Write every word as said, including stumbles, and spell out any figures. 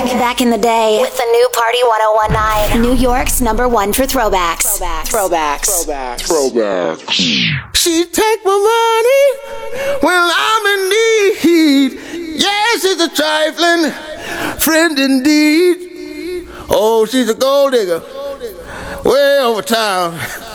back in the day, with the new Party one oh one nine. New York's number one for throwbacks. Throwbacks. Throwbacks. Throwbacks. Throwbacks. She take my money when I'm in need. Yes, she's a trifling friend indeed. Oh, she's a gold digger way over town.